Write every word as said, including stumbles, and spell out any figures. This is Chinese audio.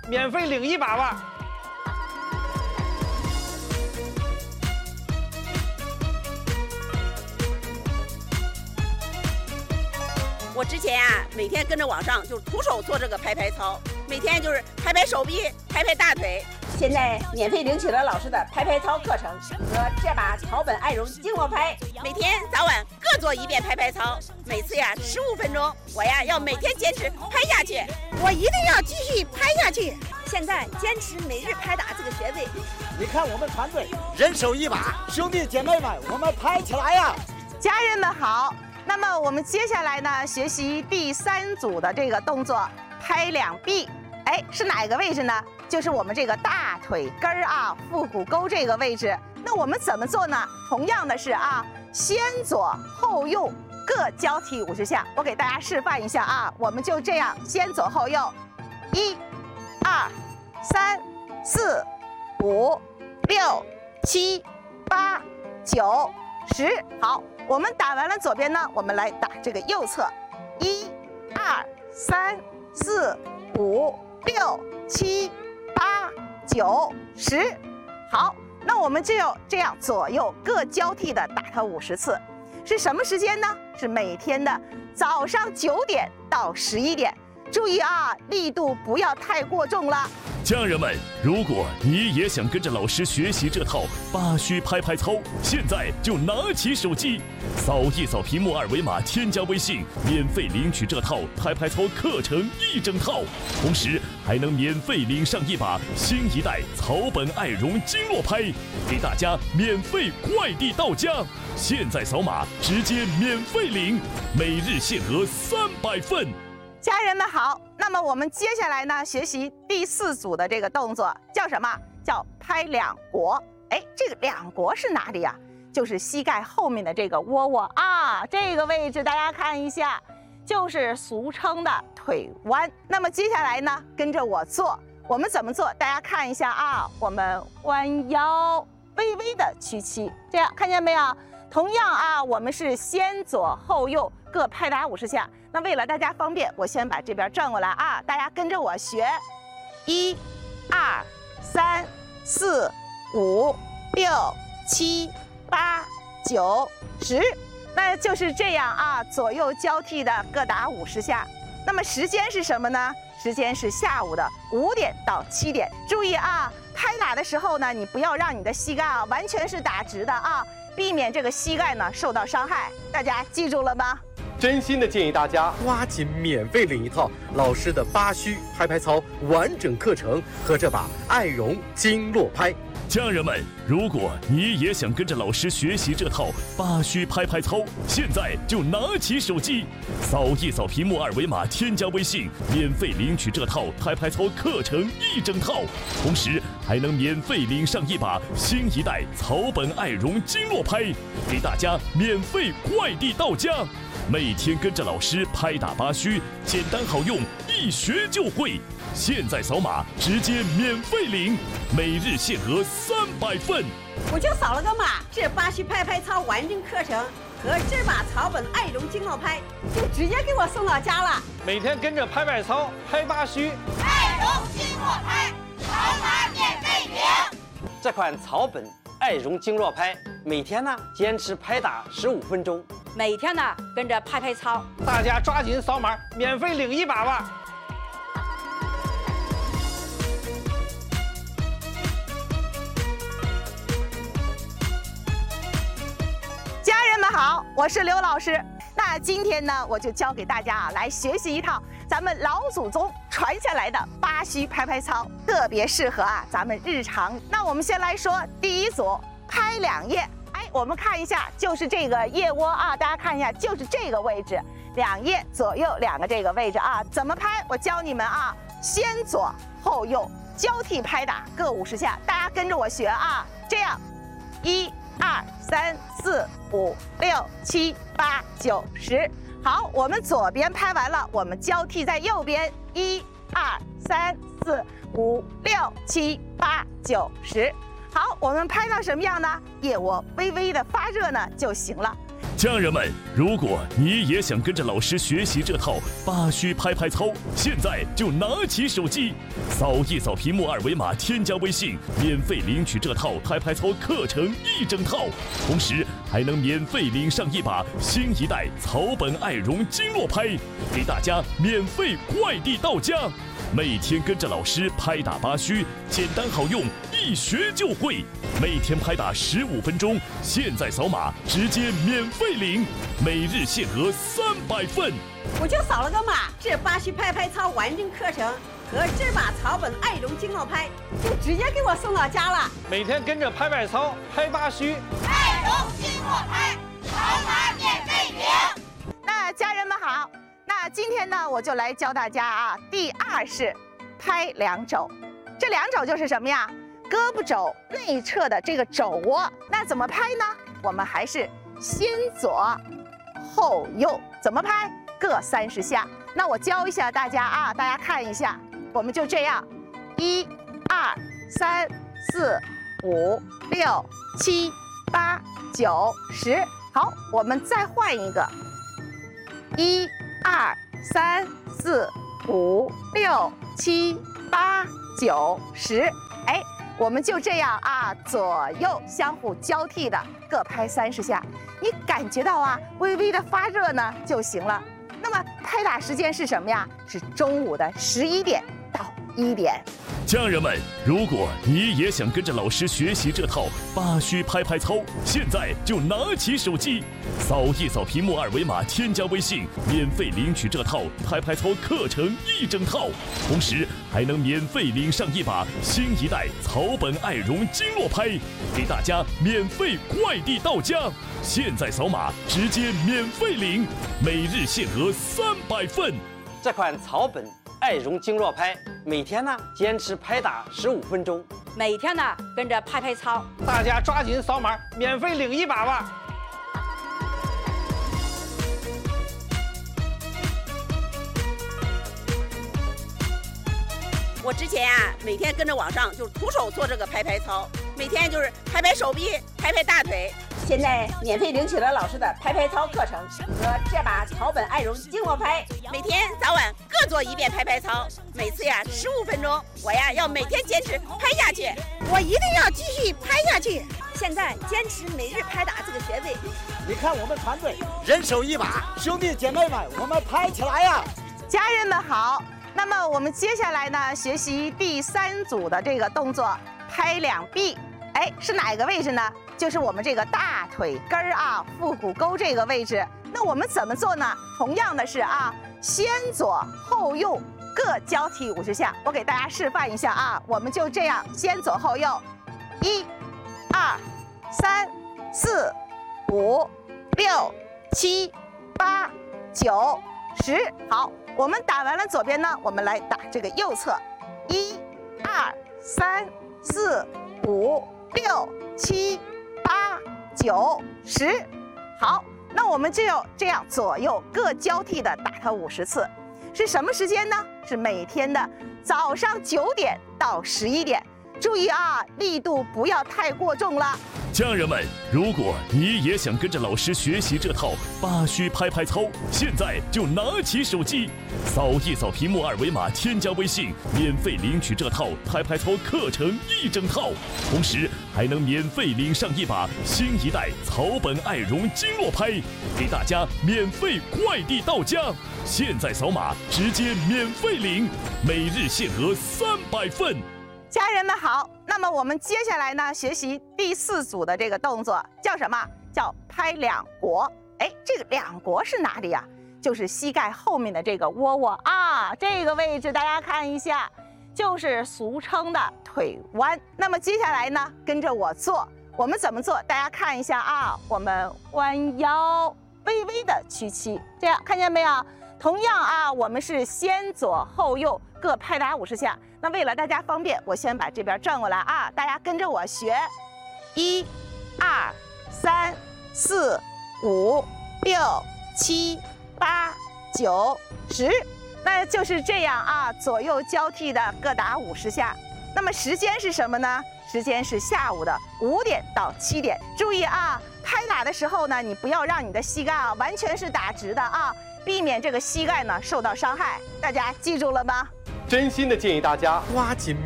免费领一把吧。 我之前啊，每天跟着网上就徒手做这个拍拍操，每天就是拍拍手臂、拍拍大腿。现在免费领取了老师的拍拍操课程和这把草本爱绒经络拍，每天早晚各做一遍拍拍操，每次呀十五分钟。我呀要每天坚持拍下去，我一定要继续拍下去。现在坚持每日拍打这个穴位。 你看我们团队人手一把，兄弟姐妹们，我们拍起来呀！ 家人们好。那么我们接下来呢，学习第三组的这个动作，拍两臂。哎，是哪个位置呢？就是我们这个大腿根儿啊，腹股沟这个位置。那我们怎么做呢？同样的是啊，先左后右各交替五十下。我给大家示范一下啊，我们就这样，先左后右，一、二、三、四、五、六、七、八、九、十。好。我们打完了左边呢，我们来打这个右侧，一、二、三、四、五、六、七、八、九、十。好，那我们就要这样左右各交替的打它五十次。是什么时间呢？是每天的早上九点到十一点。注意啊，力度不要太过重了。 家人们，如果你也想跟着老师学习这套八虚拍拍操，现在就拿起手机，扫一扫屏幕二维码，添加微信，免费领取这套拍拍操课程一整套，同时还能免费领上一把新一代草本爱绒经络拍，给大家免费快递到家。现在扫码直接免费领，每日限额三百份。 家人们好，那么我们接下来呢，学习第四组的这个动作叫什么？叫拍两国。哎，这个两国是哪里呀？就是膝盖后面的这个窝窝啊，这个位置大家看一下，就是俗称的腿弯。那么接下来呢，跟着我做，我们怎么做？大家看一下啊，我们弯腰，微微的屈膝，这样看见没有？同样啊，我们是先左后右各拍打五十下。那为了大家方便，我先把这边转过来啊，大家跟着我学，一、二、三、四、五、六、七、八、九、十，那就是这样啊，左右交替的各打五十下。那么时间是什么呢？时间是下午的五点到七点。注意啊，拍打的时候呢，你不要让你的膝盖啊完全是打直的啊，避免这个膝盖呢受到伤害。大家记住了吗？ 真心的建议大家抓紧免费领一套老师的八虚拍拍操完整课程和这把爱绒经络拍。 家人们，如果你也想跟着老师学习这套八虚拍拍操，现在就拿起手机，扫一扫屏幕二维码，添加微信，免费领取这套拍拍操课程一整套，同时还能免费领上一把新一代草本爱绒经络拍，给大家免费快递到家。每天跟着老师拍打八虚，简单好用，一学就会。现在扫码直接免费领，每日限额三百份。 我就扫了个码，这八虚拍拍操完整课程和这把草本爱绒经络拍就直接给我送到家了。 每天跟着拍拍操，拍八虚， 爱绒经络拍，扫码免费领。 这款草本爱绒经络拍，每天呢坚持拍打十五分钟， 每天呢跟着拍拍操， 大家抓紧扫码，免费领一把吧。 家人们好，我是刘老师。那今天呢，我就教给大家啊，来学习一套咱们老祖宗传下来的八虚拍拍操，特别适合啊咱们日常。那我们先来说第一组，拍两腋。哎，我们看一下，就是这个腋窝啊，大家看一下，就是这个位置，两腋左右两个这个位置啊，怎么拍？我教你们啊，先左后右交替拍打各五十下，大家跟着我学啊，这样，一。二三四五六七八九十，好，我们左边拍完了，我们交替在右边，一二三四五六七八九十。好，我们拍到什么样呢？腋窝微微的发热呢就行了。 家人们，如果你也想跟着老师学习这套八虚拍拍操，现在就拿起手机，扫一扫屏幕二维码，添加微信，免费领取这套拍拍操课程一整套，同时还能免费领上一把新一代草本爱绒经络拍，给大家免费快递到家。每天跟着老师拍打八虚，简单好用，一学就会。每天拍打十五分钟，现在扫码直接免费领，每日限额三百份。 我就扫了个码，这八虚拍拍操完整课程和这把草本爱绒经络拍就直接给我送到家了。 每天跟着拍拍操，拍八虚， 爱绒经络拍，扫码免费领。 那家人们好。那今天呢，我就来教大家啊，第二式拍两肘。这两肘就是什么呀？胳膊肘内侧的这个肘窝。那怎么拍呢？我们还是先左后右，怎么拍？各三十下。那我教一下大家啊，大家看一下，我们就这样，一、二、三、四、五、六、七、八、九、十。好，我们再换一个，一。二三四五六七八九十，哎，我们就这样啊，左右相互交替的各拍三十下，你感觉到啊，微微的发热呢就行了。那么拍打时间是什么呀？是中午的十一点到一点。 家人们，如果你也想跟着老师学习这套八虚拍拍操，现在就拿起手机，扫一扫屏幕二维码，添加微信，免费领取这套拍拍操课程一整套，同时还能免费领上一把新一代草本爱绒经络拍，给大家免费快递到家。现在扫码直接免费领，每日限额三百份。 这款草本爱绒经络拍，每天呢坚持拍打十五分钟， 每天呢跟着拍拍操， 大家抓紧扫码，免费领一把吧。 我之前啊，每天跟着网上就是徒手做这个拍拍操，每天就是拍拍手臂，拍拍大腿。现在免费领取了老师的拍拍操课程和这把草本爱绒经络拍，每天早晚各做一遍拍拍操，每次呀十五分钟。我呀要每天坚持拍下去，我一定要继续拍下去。现在坚持每日拍打这个穴位。 你看我们团队人手一把，兄弟姐妹们，我们拍起来呀！ 家人们好。那么我们接下来呢，学习第三组的这个动作，拍两臂。哎，是哪个位置呢？就是我们这个大腿根儿啊，腹股沟这个位置。那我们怎么做呢？同样的是啊，先左后右各交替五十下。我给大家示范一下啊，我们就这样，先左后右，一、二、三、四、五、六、七、八、九、十。好，我们打完了左边呢，我们来打这个右侧，一、二、三、四、五、六、七、八、九、十。好，那我们就要这样左右各交替的打它五十次。是什么时间呢？是每天的早上九点到十一点。注意啊，力度不要太过重了。 家人们，如果你也想跟着老师学习这套八虚拍拍操，现在就拿起手机，扫一扫屏幕二维码，添加微信，免费领取这套拍拍操课程一整套，同时还能免费领上一把新一代草本爱绒经络拍，给大家免费快递到家。现在扫码直接免费领，每日限额三百份。 家人们好，那么我们接下来呢，学习第四组的这个动作叫什么？叫拍两国。哎，这个两国是哪里呀？就是膝盖后面的这个窝窝啊，这个位置大家看一下，就是俗称的腿弯。那么接下来呢，跟着我做，我们怎么做？大家看一下啊，我们弯腰，微微的屈膝，这样看见没有？同样啊，我们是先左后右各拍打五十下。那为了大家方便，我先把这边转过来啊，大家跟着我学，一、二、三、四、五、六、七、八、九、十，那就是这样啊，左右交替的各打五十下。 那么时间是什么呢？时间是下午的五点到七点。注意啊，拍打的时候呢，你不要让你的膝盖啊完全是打直的啊，避免这个膝盖呢受到伤害。大家记住了吗？ 真心的建议大家抓紧